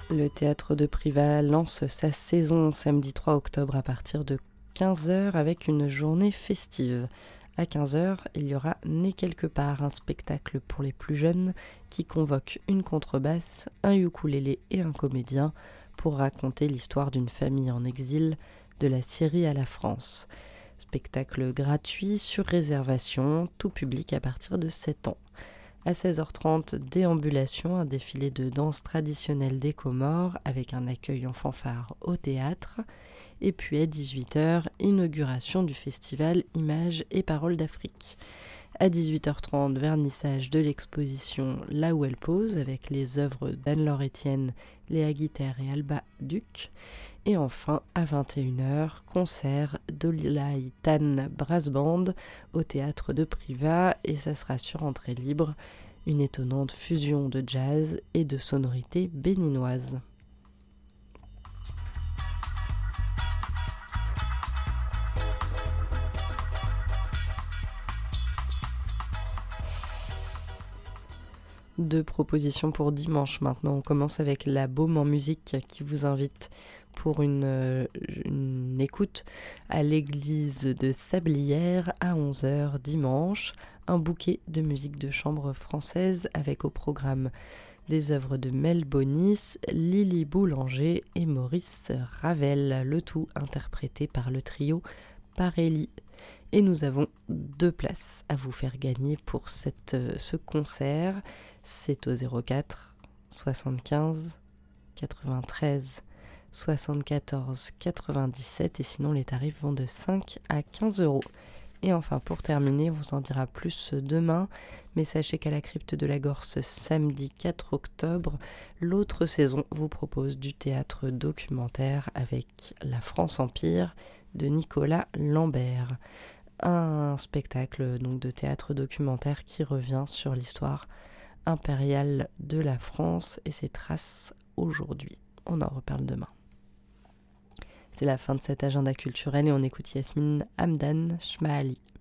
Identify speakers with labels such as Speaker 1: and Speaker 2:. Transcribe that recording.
Speaker 1: Le théâtre de Privas lance sa saison samedi 3 octobre à partir de 15 heures avec une journée festive. À 15 heures, il y aura Né quelque part, un spectacle pour les plus jeunes qui convoque une contrebasse, un ukulélé et un comédien pour raconter l'histoire d'une famille en exil de la Syrie à la France. Spectacle gratuit sur réservation, tout public à partir de 7 ans. À 16h30, déambulation, un défilé de danse traditionnelle des Comores avec un accueil en fanfare au théâtre. Et puis à 18h, inauguration du festival Images et Paroles d'Afrique. À 18h30, vernissage de l'exposition Là où elle pose avec les œuvres d'Anne-Laure Etienne, Léa Guiter et Alba Duc. Et enfin, à 21h, concert d'Olilai Tan Brass Band au théâtre de Privas et ça sera sur entrée libre, une étonnante fusion de jazz et de sonorités béninoises. Deux propositions pour dimanche maintenant. On commence avec la Baume en musique qui vous invite pour une écoute à l'église de Sablières à 11h dimanche. Un bouquet de musique de chambre française avec au programme des œuvres de Mel Bonis, Lily Boulanger et Maurice Ravel, le tout interprété par le trio Parelli. Et nous avons 2 places à vous faire gagner pour ce concert. C'est au 04 75 93 74 97 et sinon les tarifs vont de 5 à 15 euros. Et enfin pour terminer, on vous en dira plus demain, mais sachez qu'à la crypte de la Gorse samedi 4 octobre, l'autre saison vous propose du théâtre documentaire avec La France Empire de Nicolas Lambert. Un spectacle donc de théâtre documentaire qui revient sur l'histoire impériale de la France et ses traces aujourd'hui. On en reparle demain. C'est la fin de cet agenda culturel et on écoute Yasmine Hamdan Chmaali.